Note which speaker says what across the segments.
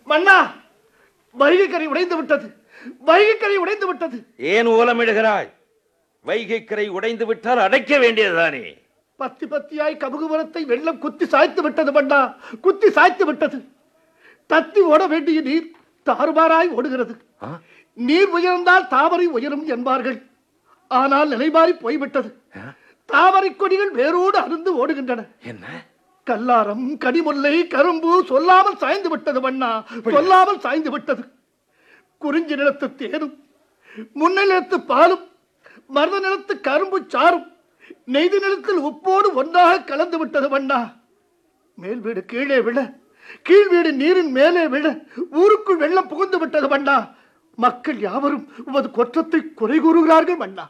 Speaker 1: மன்னா, வைகை கரை உடைந்து விட்டது, வைகை கரை உடைந்து விட்டது.
Speaker 2: ஏன் ஓலமிடுகிறாய்? வைகை கரை உடைந்து விட்டால் அடைக்க வேண்டியதுதானே.
Speaker 1: பத்தி பத்தியாய் கமுகுமரத்தை வெள்ளம் குத்தி சாய்த்து விட்டது மன்னா, குத்தி சாய்த்து விட்டது. தத்தி ஓட வேண்டிய நீர் தாறுமாறாய் ஓடுகிறது. நீர் உயர்ந்தால் தாமரை உயரும் என்பார்கள். ஆனால் நிலைமாறி போய்விட்டது. தாமரை கொடிகள் வேரோடு அருந்து ஓடுகின்றன.
Speaker 2: என்ன?
Speaker 1: கல்லாரம், கனிமுல்லை, கரும்பு சொல்லாமல் சாய்ந்து விட்டது மன்னா, சொல்லாமல் சாய்ந்து விட்டது. குறிஞ்சி நிலத்து தேனும், முன்னை நிலத்து பாலும், மருத நிலத்து கரும்பு சாரும், நெய்தி நிலத்தில் உப்போடு ஒன்றாக கலந்து விட்டது மன்னா. மேல் வீடு கீழே விழ, கீழ் வீடு நீரின் மேலே விழ, ஊருக்குள் வெள்ளம் புகுந்து விட்டது மன்னா. மக்கள் யாவரும் உமது குற்றத்தை குறை கூறுகிறார்கள் மன்னா.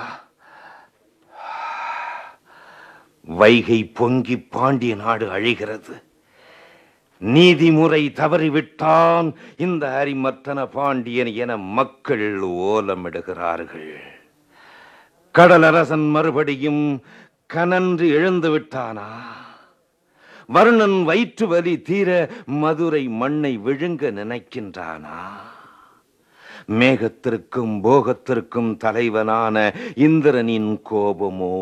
Speaker 2: வைகை பொங்கி பாண்டிய நாடு அழிகிறது. நீதிமுறை தவறிவிட்டான் இந்த அரிமர்த்தன பாண்டியன் என மக்கள் ஓலமிடுகிறார்கள். கடலரசன் மறுபடியும் கனன்று எழுந்து விட்டானா? வருணன் வயிற்று வலி தீர மதுரை மண்ணை விழுங்க நினைக்கின்றானா? மேகத்திற்கும் போகத்திற்கும் தலைவனான இந்திரனின் கோபமோ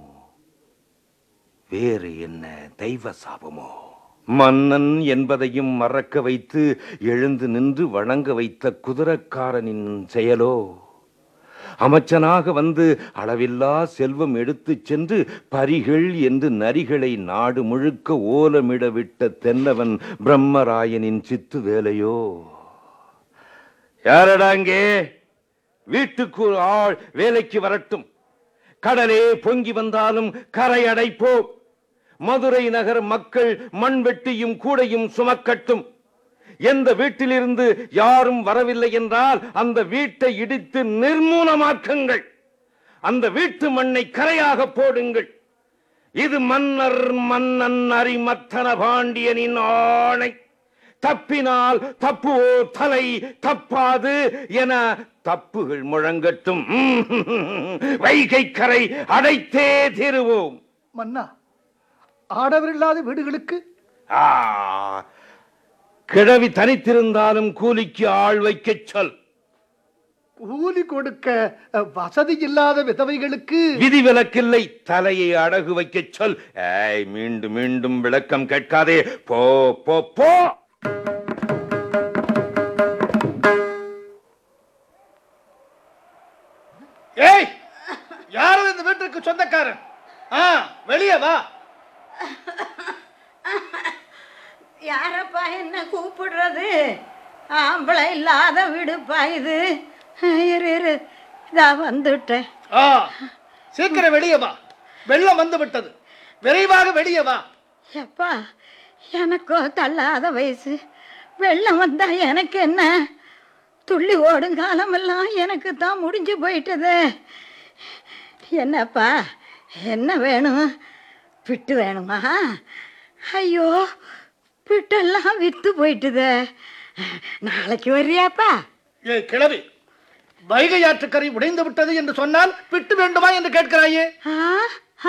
Speaker 2: வேறு என்ன தெய்வ சாபமோ? மன்னன் என்பதையும் மறக்க வைத்து எழுந்து நின்று வணங்க வைத்த குதிரக்காரனின் செயலோ? அமைச்சனாக வந்து அளவில்லா செல்வம் எடுத்துச் சென்று பரிகள் என்று நரிகளை நாடு முழுக்க ஓலமிட விட்ட தென்னவன் பிரம்மராயனின் சித்து வேலையோ? யாரடாங்கே? வீட்டுக்கு ஒரு ஆள் வேலைக்கு வரட்டும். கடலே பொங்கி வந்தாலும் கரை அடைப்போம். மதுரை நகர் மக்கள் மண்வெட்டியும் கூடையும் சுமக்கட்டும். எந்த வீட்டிலிருந்து யாரும் வரவில்லை என்றால் அந்த வீட்டை இடித்து நிர்மூலமாக்குங்கள். அந்த வீட்டு மண்ணை கரையாக போடுங்கள். இது மன்னன் அரிமர்த்தன பாண்டியனின் ஆணை. தப்பினால் தப்புவோ தலை தப்பாது என தப்புகள் முழங்கட்டும். வைகை கரை அடைத்தே தீருவோம்.
Speaker 1: மன்னா, ஆடவரில்லாத வீடுகளுக்கு
Speaker 2: கிழவி தனித்திருந்தாலும் கூலிக்கு ஆள் வைக்க சொல்.
Speaker 1: கூலி கொடுக்க வசதி இல்லாத விதவைகளுக்கு
Speaker 2: விதிவிலக்கில்லை, தலையை அடகு வைக்க சொல். மீண்டும் மீண்டும் விளக்கம் கேட்காதே, போ போ போ.
Speaker 1: ஏய், யாரும் இந்த வீட்டுக்கு சொந்தக்காரன்? வெளியே வா.
Speaker 3: யாரப்பா என்ன கூப்பிடுறது? ஆம்பளை இல்லாத வீடுப்பா இது. இரு இதா வந்துட்டேன்.
Speaker 1: சீக்கிரம் வெளியே வா, வெள்ளம் வந்து விட்டது. விரைவாக வெளியே வா.
Speaker 3: எப்பா, எனக்கோ தள்ளாத வயசு. வெள்ளம் வந்தா எனக்கு என்ன? துள்ளி ஓடும் காலமெல்லாம் எனக்கு தான் முடிஞ்சு போயிட்டது. என்னப்பா, என்ன வேணும்? பிட்டு வேணுமா? ஐயோ, பிட்டெல்லாம் வித்து போயிட்டுது. நாளைக்கு வர்றியாப்பா?
Speaker 1: ஏ கிழவி, வைகை ஆற்றுக்கரை உடைந்து விட்டது என்று சொன்னால் பிட்டு வேண்டுமா என்று கேட்கிறாயே?